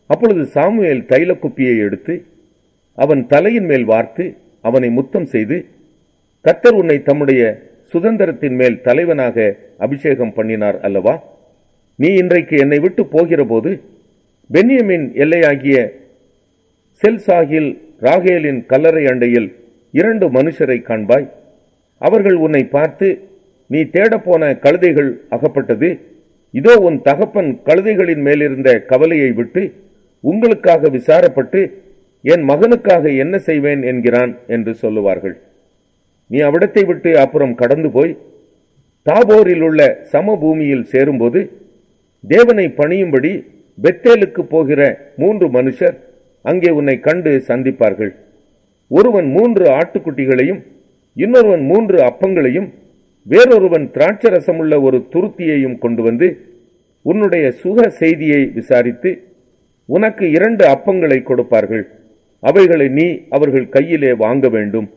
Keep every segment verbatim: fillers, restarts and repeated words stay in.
அப்பொழுது சாமுவேல் தைல குப்பியை எடுத்து அவன் தலையின் மேல் வார்த்து அவனை முத்தம் செய்து, கர்த்தர் உன்னை தம்முடைய சுதந்திரத்தின் மேல் தலைவனாக அபிஷேகம் பண்ணினார் அல்லவா? நீ இன்றைக்கு என்னை விட்டு போகிற போது பென்யமின் எல்லையாகிய செல்சாகில் ராகேலின் கல்லறை அண்டையில் இரண்டு மனுஷரை காண்பாய். அவர்கள் உன்னை பார்த்து, நீ தேடப்போன கழுதைகள் அகப்பட்டது, இதோ உன் தகப்பன் கழுதைகளின் மேலிருந்த கவலையை விட்டு உங்களுக்காக விசாரப்பட்டு என் மகனுக்காக என்ன செய்வேன் என்கிறான் என்று சொல்லுவார்கள். நீ அவிடத்தை விட்டு அப்புறம் கடந்து போய் தாபோரில் உள்ள சமபூமியில் சேரும்போது தேவனை பணியும்படி பெத்தேலுக்கு போகிற மூன்று மனுஷர் அங்கே உன்னை கண்டு சந்திப்பார்கள். ஒருவன் மூன்று ஆட்டுக்குட்டிகளையும் இன்னொருவன் மூன்று அப்பங்களையும் வேறொருவன் திராட்சரசமுள்ள ஒரு துருத்தியையும் கொண்டு வந்து உன்னுடைய சுக செய்தியை விசாரித்து உனக்கு இரண்டு அப்பங்களை கொடுப்பார்கள். அவைகளை நீ அவர்கள் கையிலே வாங்க வேண்டும்.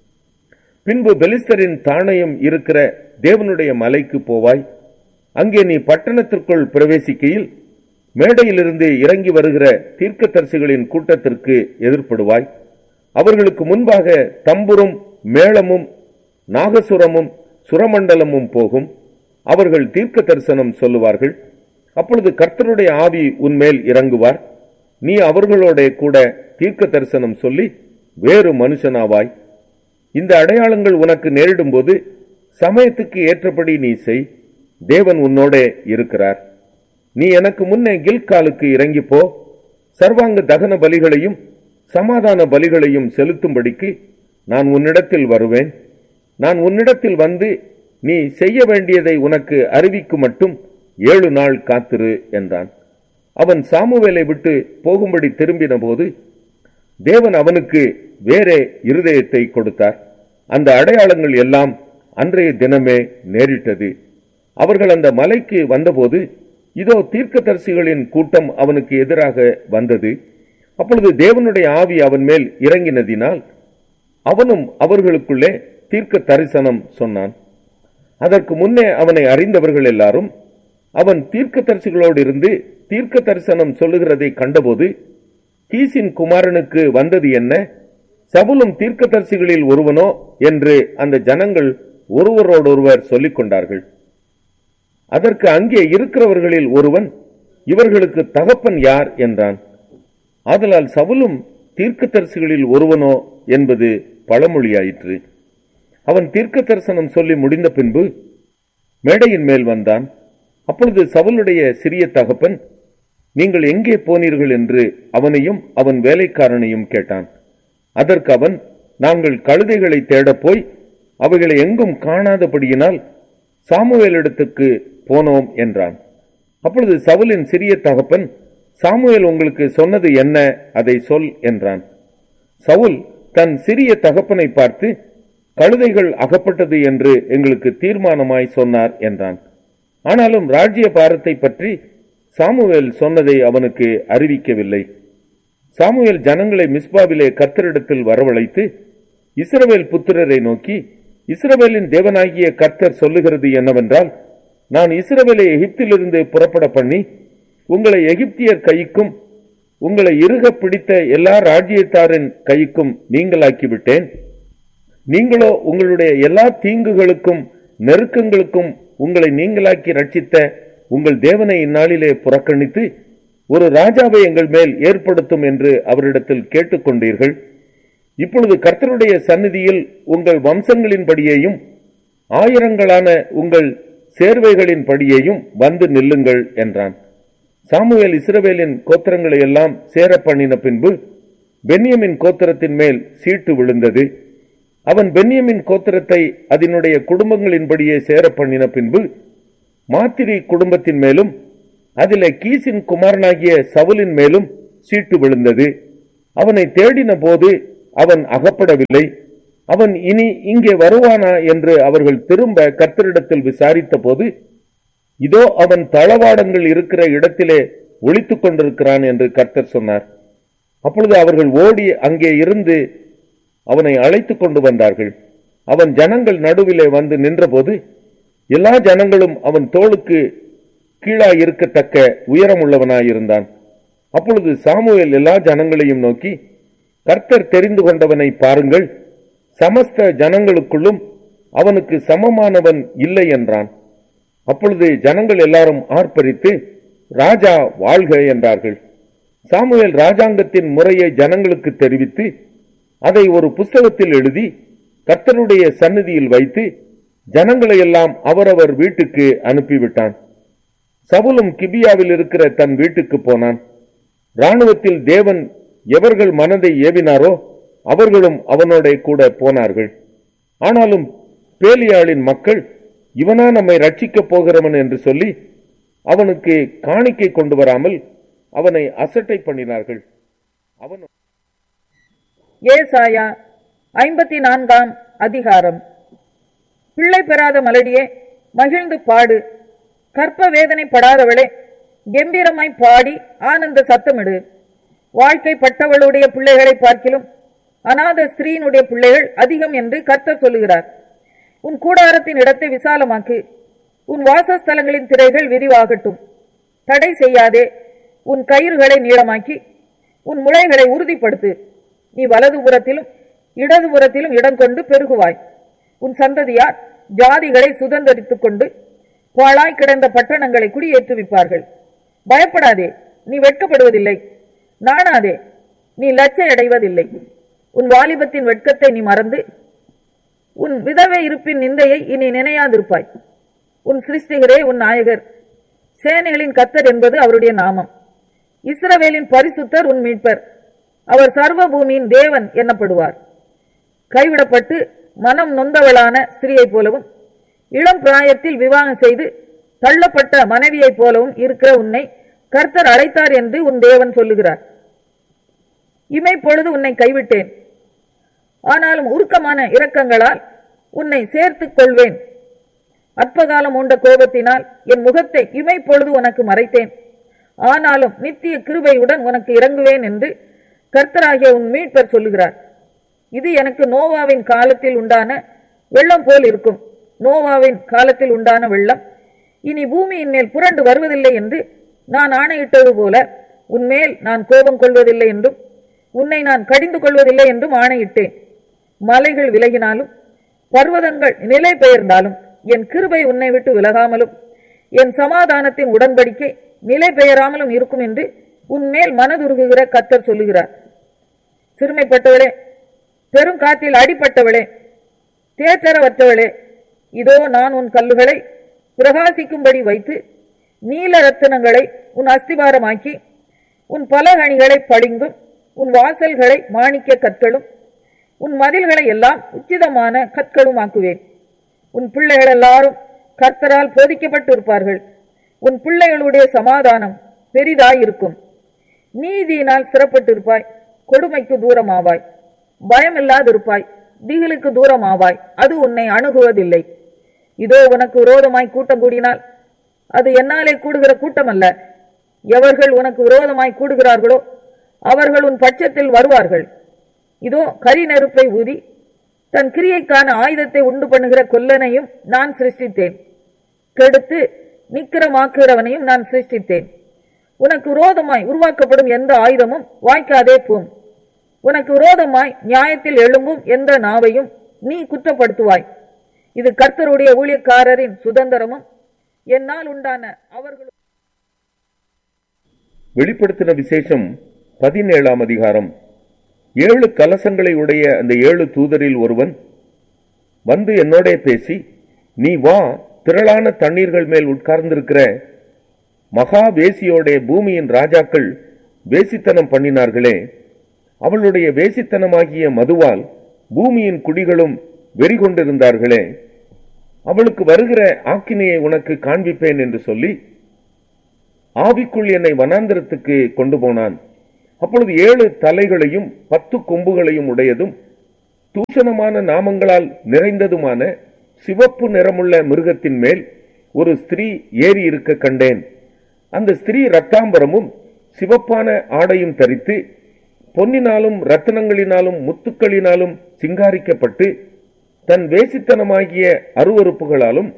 பின்பு பெலிஸ்தரின் தாணையம் இருக்கிற தேவனுடைய மலைக்கு போவாய். அங்கே நீ பட்டணத்திற்குள் பிரவேசிக்கையில் மேடையிலிருந்து இறங்கி வருகிற தீர்க்கதரிசிகளின் கூட்டத்திற்கு எதிர்ப்படுவாய். அவர்களுக்கு முன்பாக தம்புரும் மேளமும் நாகசுரமும் சுரமண்டலமும் போகும். அவர்கள் தீர்க்க தரிசனம் சொல்லுவார்கள். அப்பொழுது கர்த்தருடைய ஆவி உன்மேல் இறங்குவார். நீ அவர்களோட கூட தீர்க்க தரிசனம் சொல்லி வேறு மனுஷனாவாய். இந்த அடையாளங்கள் உனக்கு நேரிடும் போது சமயத்துக்கு ஏற்றபடி நீ செய். தேவன் உன்னோட இருக்கிறார். நீ எனக்கு முன்னே கில்காலுக்கு இறங்கி போ. சர்வாங்க தகன பலிகளையும் சமாதான பலிகளையும் செலுத்தும்படிக்கு நான் உன்னிடத்தில் வருவேன். நான் உன்னிடத்தில் வந்து நீ செய்ய வேண்டியதை உனக்கு அறிவிக்கு மட்டும் ஏழு நாள் காத்திரு என்றான். அவன் சாமுவேலை விட்டு போகும்படி திரும்பின போது தேவன் அவனுக்கு வேறே இருதயத்தை கொடுத்தார். அந்த அடையாளங்கள் எல்லாம் அன்றைய தினமே நேரிட்டது. அவர்கள் அந்த மலைக்கு வந்தபோது இதோ தீர்க்கதரிசிகளின் கூட்டம் அவனுக்கு எதிராக வந்தது. அப்பொழுது தேவனுடைய ஆவி அவன் மேல் இறங்கினதினால் அவனும் அவர்களுக்குள்ளே தீர்க்க தரிசனம் சொன்னான். அதற்கு முன்னே அவனை அறிந்தவர்கள் எல்லாரும் அவன் தீர்க்கதரிசிகளோடு இருந்து தீர்க்க தரிசனம் சொல்லுகிறதை கண்டபோது, கீசின் குமாரனுக்கு வந்தது என்ன? சவுலும் தீர்க்கதரிசிகளில் ஒருவனோ என்று அந்த ஜனங்கள் ஒருவரோடொருவர் சொல்லிக் கொண்டார்கள். அதற்கு அங்கே இருக்கிறவர்களில் ஒருவன், இவர்களுக்கு தகப்பன் யார் என்றான். ஆதலால் சவுலும் தீர்க்கதரிசிகளில் ஒருவனோ என்பது பழமொழியாயிற்று. அவன் தீர்க்க தரிசனம் சொல்லி முடிந்த பின்பு மேடையின் மேல் வந்தான். அப்பொழுது சவுலுடைய சிறிய தகப்பன், நீங்கள் எங்கே போனீர்கள் என்று அவனையும் அவன் வேலைக்காரனையும் கேட்டான். அதற்கு அவன், நாங்கள் கழுதைகளை தேடப் போய் அவைகளை எங்கும் காணாதபடியினால் சாமுவேலிடத்துக்கு போனோம் என்றான். அப்பொழுது சவுலின் சிறிய தகப்பன், சாமுவேல் உங்களுக்கு சொன்னது என்ன? அதை சொல் என்றான். சவுல் தன் சிறிய தகப்பனை பார்த்து, கழுதைகள் அகப்பட்டது என்று எங்களுக்கு தீர்மானமாய் சொன்னார் என்றான். ஆனாலும் ராஜ்ய பாரத்தை பற்றி சாமுவேல் சொன்னதை அவனுக்கு அறிவிக்கவில்லை. சாமுவேல் ஜனங்களை மிஸ்பாவிலே கர்த்தரிடத்தில் வரவழைத்து இஸ்ரவேல் புத்திரரை நோக்கி, இஸ்ரவேலின் தேவனாகிய கர்த்தர் சொல்லுகிறது என்னவென்றால், நான் இஸ்ரவேலை எகிப்திலிருந்து புறப்பட பண்ணி உங்களை எகிப்தியர் கைக்கும் உங்களை இறுக பிடித்த எல்லா ராஜ்யத்தாரின் கைக்கும் நீங்களாக்கிவிட்டேன். நீங்களோ உங்களுடைய எல்லா தீங்குகளுக்கும் நெருக்கங்களுக்கும் உங்களை நீங்களாக்கி ரட்சித்த உங்கள் தேவனை இந்நாளிலே புறக்கணித்து ஒரு ராஜாவை எங்கள் மேல் ஏற்படுத்தும் என்று அவரிடத்தில் கேட்டுக்கொண்டீர்கள். இப்பொழுது கர்த்தருடைய சந்நிதியில் உங்கள் வம்சங்களின்படியேயும் ஆயிரங்களான உங்கள் சேர்வைகளின் படியேயும் வந்து நில்லுங்கள் என்றான். சாமுவேல் இஸ்ரவேலின் கோத்திரங்களை எல்லாம் சேர பண்ணின பின்பு பென்யமின் கோத்திரத்தின் மேல் சீட்டு விழுந்தது. அவன் பென்யமின் கோத்திரத்தை அதனுடைய குடும்பங்களின்படியே சேர பண்ணின பின்பு மாத்திரி குடும்பத்தின் மேலும் அதிலே கீசின் குமாரனாகிய சவுலின் மேலும் சீட்டு விழுந்தது. அவனை தேடின போது அவன் அகப்படவில்லை. அவன் இனி இங்கே வருவானா என்று அவர்கள் திரும்ப கர்த்தரிடத்தில் விசாரித்த போது, இதோ அவன் தளவாடங்கள் இருக்கிற இடத்திலே ஒளித்துக் கொண்டிருக்கிறான் என்று கர்த்தர் சொன்னார். அப்பொழுது அவர்கள் ஓடி அங்கே இருந்து அவனை அழைத்துக் கொண்டு வந்தார்கள். அவன் ஜனங்கள் நடுவிலே வந்து நின்றபோது எல்லா ஜனங்களும் அவன் தோளுக்கு கீழாயிருக்கத்தக்க உயரமுள்ளவனாயிருந்தான். அப்பொழுது சாமுவேல் எல்லா ஜனங்களையும் நோக்கி, கர்த்தர் தெரிந்து கொண்டவனை பாருங்கள், சமஸ்த ஜனங்களுக்குள்ளும் அவனுக்கு சமமானவன் இல்லை என்றான். அப்பொழுது ஜனங்கள் எல்லாரும் ஆர்ப்பரித்து, ராஜா வாழ்க என்றார்கள். சாமுவேல் ராஜாங்கத்தின் முறையை ஜனங்களுக்கு தெரிவித்து அதை ஒரு புஸ்தகத்தில் எழுதி கர்த்தருடைய சந்நிதியில் வைத்து ஜனங்களை எல்லாம் அவரவர் வீட்டுக்கு அனுப்பிவிட்டான். சவுலும் கிபியாவில் இருக்கிற தன் வீட்டுக்கு போனான். இராணுவத்தில் தேவன் எவர்கள் மனதை ஏவினாரோ அவர்களும் அவனோட கூட போனார்கள். ஆனாலும் பேலியாளின் மக்கள், இவனா நம்மை ரட்சிக்கப் போகிறவன் என்று சொல்லி அவனுக்கு காணிக்கை கொண்டு வராமல் அவனை அசட்டை பண்ணினார்கள். அவன் ஏசாயா ஐம்பத்தி நான்காம் அதிகாரம். பிள்ளை பெறாத மலடியே, மகிழ்ந்து பாடு, கற்ப வேதனை படாதவளே, கம்பீரமாய் பாடி ஆனந்த சத்தமிடு. வாழ்க்கைப்பட்டவளுடைய பிள்ளைகளை பார்க்கிலும் அநாத ஸ்திரீனுடைய பிள்ளைகள் அதிகம் என்று கர்த்தர் சொல்லுகிறார். உன் கூடாரத்தின் இடத்தை விசாலமாக்கு, உன் வாசஸ்தலங்களின் திரைகள் விரிவாகட்டும். தடை செய்யாதே, உன் கயிறுகளை நீளமாக்கி உன் முளைகளை உறுதிப்படுத்து. நீ வலதுபுறத்திலும் இடதுபுறத்திலும் இடம் கொண்டு பெருகுவாய். உன் சந்ததியார் ஜாதிகளை சுதந்தரித்துக் கொண்டு பாழாய் கிடந்த பட்டணங்களை குடியேற்றுவிப்பார்கள். பயப்படாதே, நீ வெட்கப்படுவதில்லை. நாணாதே, நீ லட்சை அடைவதில்லை. உன் வாலிபத்தின் வெட்கத்தை நீ மறந்து உன் விதவை இருப்பின் நிந்தையை இனி நினையாதிருப்பாய். உன் சிருஷ்டிகரே உன் நாயகர், சேனைகளின் கர்த்தர் என்பது அவருடைய நாமம். இஸ்ரவேலின் பரிசுத்தர் உன் மீட்பர், அவர் சர்வ பூமியின் தேவன் எனப்படுவார். கைவிடப்பட்டு மனம் நொந்தவளான ஸ்திரீயைப் போலவும் இளம் பிராயத்தில் விவாகம் செய்து தள்ளப்பட்ட மனைவியைப் போலவும் இருக்கிற உன்னை கர்த்தர் அழைத்தார் என்று உன் தேவன் சொல்லுகிறார். இமைப்பொழுது உன்னை கைவிட்டேன், ஆனாலும் உருக்கமான இரக்கங்களால் உன்னை சேர்த்துக் கொள்வேன். அற்பகாலம் உண்ட கோபத்தினால் என் முகத்தை இமைப்பொழுது உனக்கு மறைத்தேன், ஆனாலும் நித்திய கிருபையுடன் உனக்கு இறங்குவேன் என்று கர்த்தராகிய உன் மீட்பர் சொல்லுகிறார். இது எனக்கு நோவாவின் காலத்தில் உண்டான வெள்ளம் போல் இருக்கும். நோவாவின் காலத்தில் உண்டான வெள்ளம் இனி பூமியின் மேல் புரண்டு வருவதில்லை என்று நான் ஆணையிட்டது போல உன்மேல் நான் கோபம் கொள்வதில்லை என்றும் உன்னை நான் கடிந்து கொள்வதில்லை என்றும் ஆணையிட்டேன். மலைகள் விலகினாலும் பர்வதங்கள் நிலை பெயர்ந்தாலும் என் கிருபை உன்னை விட்டு விலகாமலும் என் சமாதானத்தின் உடன்படிக்கை நிலை பெயராமலும் இருக்கும் என்று உன்மேல் மனதுருகுகிற கர்த்தர் சொல்லுகிறார். சிறுமைப்பட்டவளே, பெருங்காற்றில் அடிப்பட்டவளே, தேற்றரவற்றவளே, இதோ நான் உன் கல்லுகளை பிரகாசிக்கும்படி வைத்து நீல ரத்தினங்களை உன் அஸ்திபாரமாக்கி உன் பலகணிகளை படிங்கும் உன் வாசல்களை மாணிக்க கற்களும் உன் மதில்களை எல்லாம் உச்சிதமான கற்களும் ஆக்குவேன். உன் பிள்ளைகள் எல்லாரும் கர்த்தரால் போதிக்கப்பட்டிருப்பார்கள். உன் பிள்ளைகளுடைய சமாதானம் பெரிதாயிருக்கும். நீதியினால் சிறப்பட்டிருப்பாய், கொடுமைக்கு தூரமாவாய். பயமில்லாதிருப்பாய், திகிலுக்கு தூரமாவாய், அது உன்னை அணுகுவதில்லை. இதோ உனக்கு விரோதமாய் கூட்டம் கூடினால் அது என்னாலே கூடுகிற கூட்டம் அல்ல. எவர்கள் உனக்கு விரோதமாய் கூடுகிறார்களோ அவர்கள் உன் பட்சத்தில் வருவார்கள். இதோ கரி நெருப்பை ஊதி தன் கிரியைக்கான ஆயுதத்தை உண்டு பண்ணுகிற கொல்லனையும் நான் சிருஷ்டித்தேன். கெடுத்து நிக்கிரமாக்குகிறவனையும் நான் சிருஷ்டித்தேன். உனக்கு விரோதமாய் உருவாக்கப்படும் எந்த ஆயுதமும் வாய்க்காதே போம். உனக்கு விரோதமாய் நியாயத்தில் எழும்பும் எந்த நாவையும் நீ குற்றப்படுத்துவாய். இது கர்த்தருடைய ஊழியக்காரரின் சுதந்திரமும் என்னால் உண்டான அவர்களும். வெளிப்படுத்தின விசேஷம் பதினேழாம் அதிகாரம். ஏழு கலசங்களை உடைய அந்த ஏழு தூதரில் ஒருவன் வந்து என்னோட பேசி, நீ வா, திரளான தண்ணீர்கள் மேல் உட்கார்ந்திருக்கிற மகா வேசியோட பூமியின் ராஜாக்கள் வேசித்தனம் பண்ணினார்களே, அவளுடைய வேசித்தனமாகிய மதுவால் பூமியின் குடிகளும் வெறி கொண்டிருந்தார்களே, அவளுக்கு வருகிற ஆக்கினையை உனக்கு காண்பிப்பேன் என்று சொல்லி ஆவிக்குள் என்னை வனாந்திரத்துக்கு கொண்டு போனான். அப்பொழுது ஏழு தலைகளையும் பத்து கொம்புகளையும் உடையதும் தூஷணமான நாமங்களால் நிறைந்ததுமான சிவப்பு நிறமுள்ள மிருகத்தின் மேல் ஒரு ஸ்திரீ ஏறி இருக்க கண்டேன். அந்த ஸ்திரீ இரத்தாம்பரமும் சிவப்பான ஆடையும் தரித்து பொன்னினாலும் ரத்தினங்களினாலும் முத்துக்களினாலும் சிங்காரிக்கப்பட்டு தன் வேசித்தனமாகிய அருவருப்புகளாலும்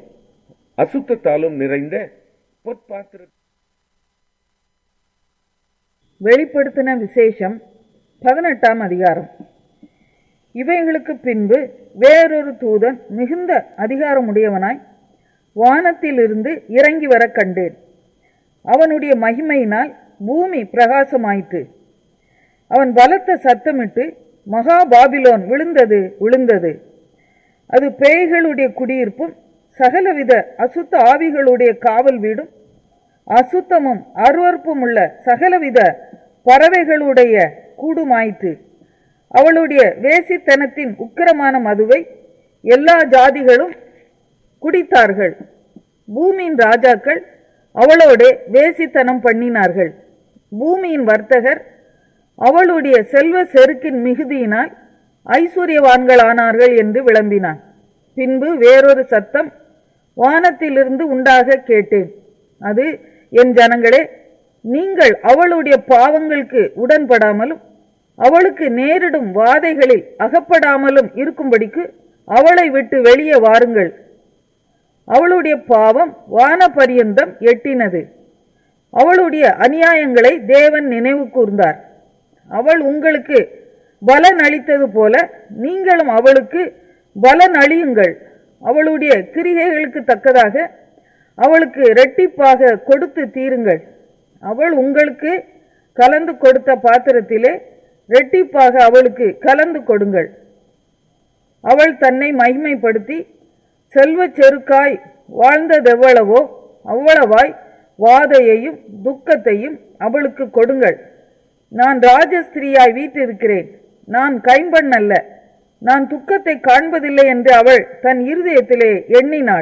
அசுத்தத்தாலும் நிறைந்த பொற்பாத்திர வெளிப்படுத்தின விசேஷம் பதினெட்டாம் அதிகாரம். இவைகளுக்கு பின்பு வேறொரு தூதன் மிகுந்த அதிகாரமுடையவனாய் வானத்திலிருந்து இறங்கி வர கண்டேன். அவனுடைய மகிமையினால் பூமி பிரகாசமாயிற்று. அவன் பலத்த சத்தமிட்டு, மகா பாபிலோன் விழுந்தது விழுந்தது, அது பேய்களுடைய குடியிருப்பும் சகலவித அசுத்த ஆவிகளுடைய காவல் வீடும் அசுத்தமும் அருவருப்பும் உள்ள சகலவித பறவைகளுடைய கூடுமாயிற்று. அவளுடைய வேசித்தனத்தின் உக்கிரமான மதுவை எல்லா ஜாதிகளும் குடித்தார்கள். பூமியின் ராஜாக்கள் அவளோட வேசித்தனம் பண்ணினார்கள். பூமியின் வர்த்தகர் அவளுடைய செல்வ செருக்கின் மிகுதியினால் ஐஸ்வர்யவான்களானார்கள் என்று விளம்பினான். பின்பு வேறொரு சத்தம் வானத்திலிருந்து உண்டாக கேட்டேன். அது, என் ஜனங்களே, நீங்கள் அவளுடைய பாவங்களுக்கு உடன்படாமலும் அவளுக்கு நேரிடும் வாதைகளில் அகப்படாமலும் இருக்கும்படிக்கு அவளை விட்டு வெளியே வாருங்கள். அவளுடைய பாவம் வான பரியந்தம் எட்டினது. அவளுடைய அநியாயங்களை தேவன் நினைவு கூர்ந்தார். அவள் உங்களுக்கு பலன் அளித்தது போல நீங்களும் அவளுக்கு பலன் அளியுங்கள். அவளுடைய கிரிகைகளுக்கு தக்கதாக அவளுக்கு இரட்டிப்பாக கொடுத்து தீருங்கள். அவள் உங்களுக்கு கலந்து கொடுத்த பாத்திரத்திலே இரட்டிப்பாக அவளுக்கு கலந்து கொடுங்கள். அவள் தன்னை மகிமைப்படுத்தி செல்வ செருக்காய் வாழ்ந்ததெவ்வளவோ அவ்வளவாய் வாதையையும் துக்கத்தையும் அவளுக்கு கொடுங்கள். நான் ராஜஸ்திரியாய் வீற்றிருக்கிறேன், நான் கைம்பெண் அல்ல, நான் துக்கத்தை காண்பதில்லை என்று அவள் தன் இருதயத்திலே எண்ணினாள்.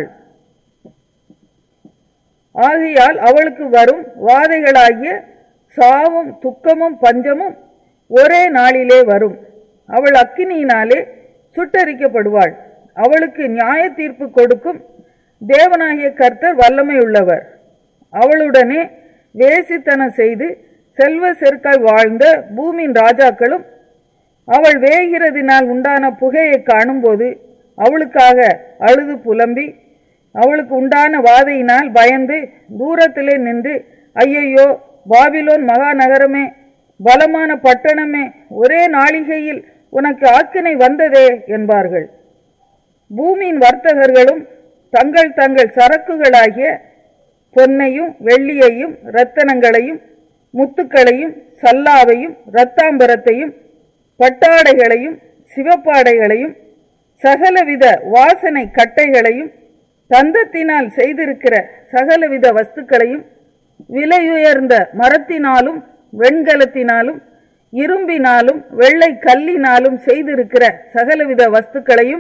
ஆகையால் அவளுக்கு வரும் வாதைகளாகிய சாவும் துக்கமும் பஞ்சமும் ஒரே நாளிலே வரும். அவள் அக்கினியினாலே சுட்டரிக்கப்படுவாள். அவளுக்கு நியாய தீர்ப்பு கொடுக்கும் தேவனாகிய கர்த்தர் வல்லமை உள்ளவர். அவளுடனே வேசித்தனம் செய்து செல்வ செருக்காய் வாழ்ந்த பூமியின் ராஜாக்களும் அவள் வேகிறதினால் உண்டான புகையை காணும்போது அவளுக்காக அழுது புலம்பி அவளுக்கு உண்டான வாதையினால் பயந்து தூரத்திலே நின்று, ஐயையோ, பாபிலோன் மகாநகரமே, பலமான பட்டணமே, ஒரே நாளிகையில் உனக்கு ஆக்கினை வந்ததே என்பார்கள். பூமியின் வர்த்தகர்களும் தங்கள் தங்கள் சரக்குகளாகிய பொன்னையும் வெள்ளியையும் இரத்தனங்களையும் முத்துக்களையும் சல்லாவையும் இரத்தாம்பரத்தையும் பட்டாடைகளையும் சிவப்பாடைகளையும் சகலவித வாசனை கட்டைகளையும் தந்தத்தினால் செய்திருக்கிற சகலவித வஸ்துக்களையும் விலையுயர்ந்த மரத்தினாலும் வெண்கலத்தினாலும் இரும்பினாலும் வெள்ளை கல்லினாலும் செய்திருக்கிற சகலவித வஸ்துக்களையும்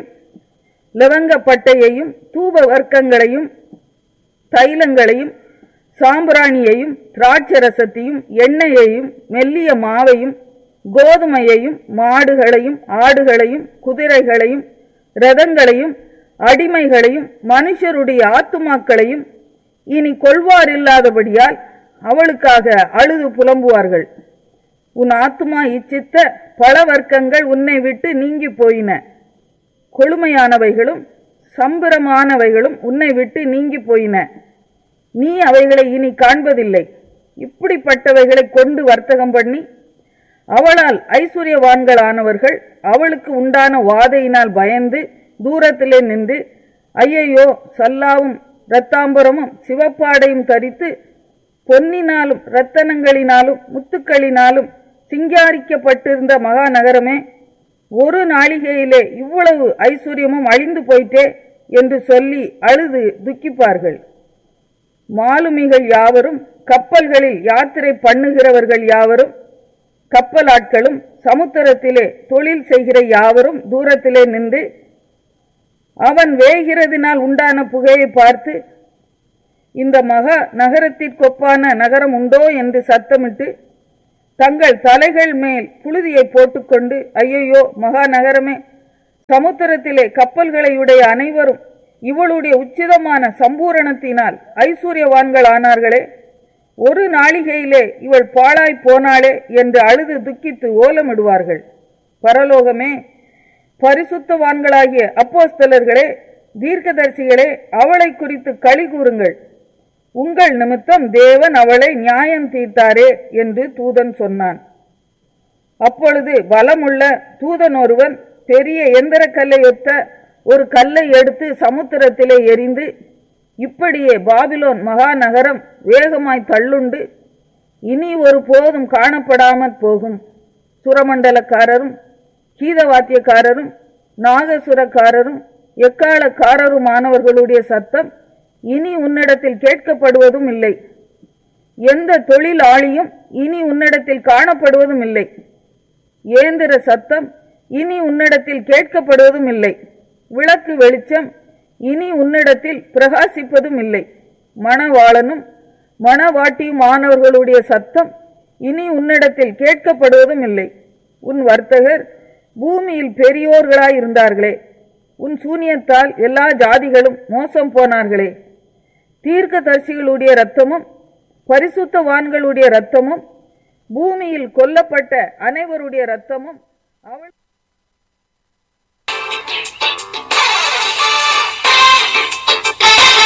லவங்கப்பட்டையையும் தூப வர்க்கங்களையும் தைலங்களையும் சாம்பிராணியையும் திராட்சரசத்தையும் எண்ணெயையும் மெல்லிய மாவையும் கோதுமையையும் மாடுகளையும் ஆடுகளையும் குதிரைகளையும் இரதங்களையும் அடிமைகளையும் மனுஷருடைய ஆத்துமாக்களையும் இனி கொள்வாரில்லாதபடியால் அவளுக்காக அழுது புலம்புவார்கள். உன் ஆத்துமா இச்சித்த பல வர்க்கங்கள் உன்னை விட்டு நீங்கி போயின. கொழுமையானவைகளும் சம்பரமானவைகளும் உன்னை விட்டு நீங்கி போயின. நீ அவைகளை இனி காண்பதில்லை. இப்படிப்பட்டவைகளை கொண்டு வர்த்தகம் பண்ணி அவளால் ஐஸ்வர்யவான்களானவர்கள் அவளுக்கு உண்டான வாதையினால் பயந்து தூரத்திலே நின்று, ஐயையோ, சல்லாவும் இரத்தாம்பரமும் சிவப்பாடையும் தரித்து பொன்னினாலும் இரத்தனங்களினாலும் முத்துக்களினாலும் சிங்காரிக்கப்பட்டிருந்த மகாநகரமே, ஒரு நாளிகையிலே இவ்வளவு ஐஸ்வர்யமும் அழிந்து போயிட்டே என்று சொல்லி அழுது துக்கிப்பார்கள். மாலுமிகள் யாவரும், கப்பல்களில் யாத்திரை பண்ணுகிறவர்கள் யாவரும், கப்பலாட்களும் சமுத்திரத்திலே தொழில் செய்கிற யாவரும் தூரத்திலே நின்று அவன் வேகிறதினால் உண்டான புகையை பார்த்து, இந்த மகா நகரத்திற்கொப்பான நகரம் உண்டோ என்று சத்தமிட்டு தங்கள் தலைகள் மேல் புழுதியை போட்டுக்கொண்டு, ஐயையோ, மகாநகரமே, சமுத்திரத்திலே கப்பல்களையுடைய அனைவரும் இவளுடைய உச்சிதமான சம்பூரணத்தினால் ஐஸ்வர்யவான்கள் ஆனார்களே, ஒரு நாளிகையிலே இவள் பாழாய் போனாளே என்று அழுது துக்கித்து ஓலமிடுவார்கள். பரலோகமே, பரிசுத்தவான்களாகிய அப்போஸ்தலர்களே, தீர்க்கதரிசிகளே, அவளை குறித்து களி கூறுங்கள். உங்கள் நிமித்தம் தேவன் அவளை நியாயம் தீர்த்தாரே என்று தூதன் சொன்னான். அப்பொழுது பலமுள்ள தூதன் ஒருவன் பெரிய எந்திர கல்லை ஒத்த ஒரு கல்லை எடுத்து சமுத்திரத்திலே எறிந்து, இப்படியே பாபிலோன் மகாநகரம் வேகமாய் தள்ளுண்டு இனி ஒரு போதும் காணப்படாமற் போகும். சுரமண்டலக்காரரும் கீதவாத்தியக்காரரும் நாகசுரக்காரரும் எக்காலக்காரருமானவர்களுடைய சத்தம் இனி உன்னிடத்தில் கேட்கப்படுவதும் இல்லை. எந்த தொழிலாளியும் இனி உன்னிடத்தில் காணப்படுவதும் இல்லை. ஏந்திர சத்தம் இனி உன்னிடத்தில் கேட்கப்படுவதும் இல்லை. விளக்கு வெளிச்சம் இனி உன்னிடத்தில் பிரகாசிப்பதும் இல்லை. மணவாளனும் மணவாட்டியுமானவர்களுடைய சத்தம் இனி உன்னிடத்தில் கேட்கப்படுவதும் இல்லை. உன் வர்த்தகர் பூமியில் பெரியோர்களாயிருந்தார்களே, உன் சூனியத்தால் எல்லா ஜாதிகளும் மோசம் போனார்களே. தீர்க்கதரிசிகளுடைய இரத்தமும் பரிசுத்தவான்களுடைய இரத்தமும் பூமியில் கொல்லப்பட்ட அனைவருடைய இரத்தமும் அவள்